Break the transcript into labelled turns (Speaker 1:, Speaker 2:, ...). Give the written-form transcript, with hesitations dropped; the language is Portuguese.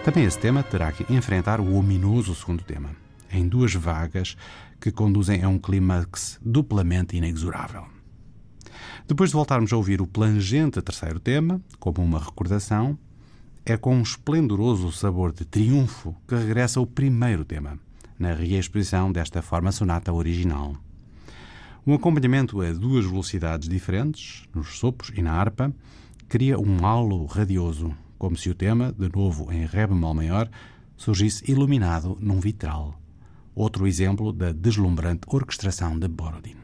Speaker 1: Também esse tema terá que enfrentar o ominoso segundo tema, em duas vagas que conduzem a um clímax duplamente inexorável. Depois de voltarmos a ouvir o plangente terceiro tema, como uma recordação, é com um esplendoroso sabor de triunfo que regressa o primeiro tema, na reexposição desta forma sonata original. Um acompanhamento a duas velocidades diferentes, nos sopros e na harpa, cria um halo radioso, como se o tema, de novo em ré bemol maior, surgisse iluminado num vitral. Outro exemplo da deslumbrante orquestração de Borodin.